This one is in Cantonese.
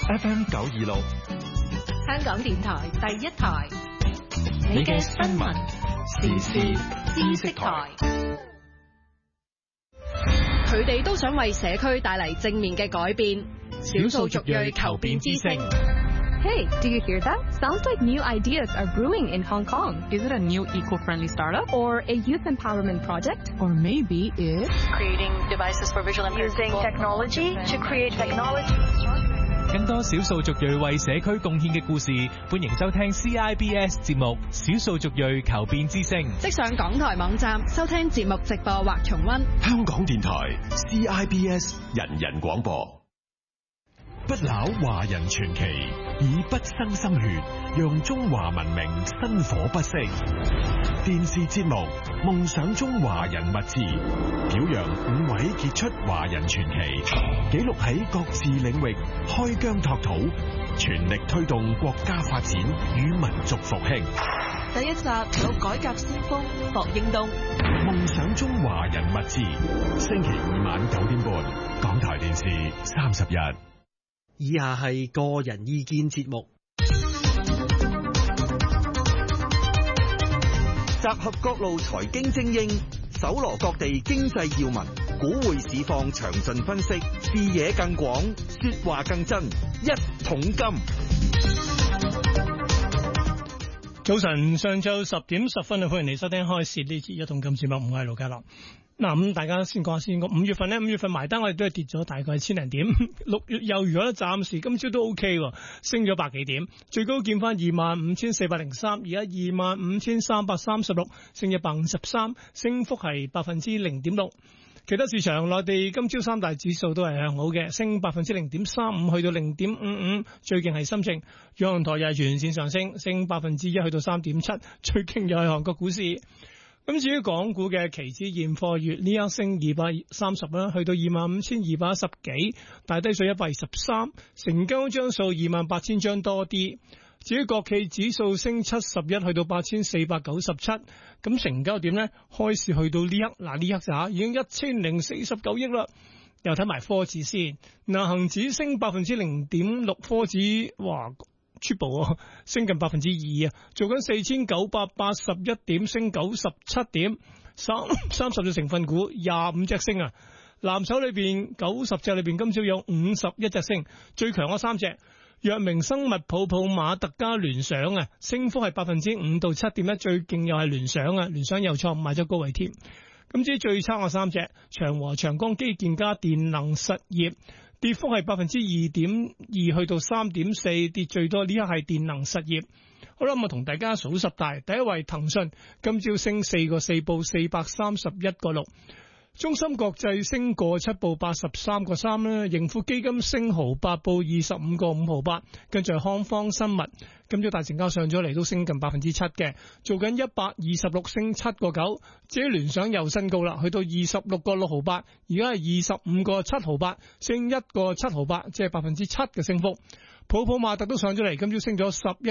FM 926， 香港電台第一台，你嘅新聞時事知識台。佢哋都想為社區帶嚟正面嘅改變。少數族裔求變之聲。 Hey, do you hear that? Sounds like new ideas are brewing in Hong Kong. Is it a new eco-friendly startup? Or a youth empowerment project? Or maybe it's creating devices for visual impaired using people. technology to create technology. 更多少數族裔為社區貢獻嘅故事，歡迎收聽 CIBS 節目《少數族裔求變之聲》。 即上港台網站收聽節目直播或重溫。 香港電台 CIBS 人人廣播。不朽華人傳奇，以不生心血，讓中華文明薪火不息。電視節目《夢想中華人》物誌，表揚5位傑出華人傳奇，記錄喺各自領域開疆拓土，全力推動國家發展與民族復興。 第一集有改革先鋒霍英東。 夢想中華人物誌，星期2晚9點半，港台電視30日。 以下係個人意見節目， 集合各路財經精英，搜羅各地經濟要聞，股匯市況詳盡分析，視野更廣，說話更真，一桶金。 早晨，上晝10點10分，歡迎你收聽開市呢節一桶金節目，我係盧家樂。嗱，咁大家先講下先。5月份呢，5月份埋單我哋都係跌咗大概千零點。6月又如果咧，暫時今朝都 OK 喎，升咗百幾點，最高見翻25,403，而家25,336，升153，升幅係0.6%。其他市場內地今朝三大指數都係向好嘅，升0.35%去到0.55，最勁係深證。央行台又係全線上升，升1%去到3.7，最勁又係韓國股市。咁至於港股嘅期指現貨月呢一升230啦，去到25,210幾，大低水123，成交張數28,000張多啲。至於國企指數升71，去到8,497，咁成交點呢？開市去到呢刻，嗱呢刻咋已經1,049億啦。又睇埋科指先，嗱恒指升0.6%，科指哇出步啊，升近2%啊，做緊4,981點，升97點，30隻成分股25隻升啊。藍籌裏邊90隻裏邊，今朝有51隻升，最強嗰3隻。藥明生物、泡泡瑪特加聯想啊，升幅係5%到7.1%，最勁又係聯想啊，聯想又創買咗高位添。咁至於最差嗰3隻，長和、長江基建加電能實業，跌幅係2.2%去到3.4%，跌最多呢刻係電能實業。好啦，咁我同大家數10大，第一位騰訊今朝升4個4，報431個6。中芯國際升個7，報83個3啦。盈富基金升毫8，報25個5毫8。跟住康方生物今朝大成交上咗嚟，都升近7%嘅，做緊126，升7個9。至於聯想又新高啦，去到26個6毫8，而家係25個7毫8，升1個7毫8，即係7%嘅升幅。泡泡瑪特都上咗嚟，今朝升咗11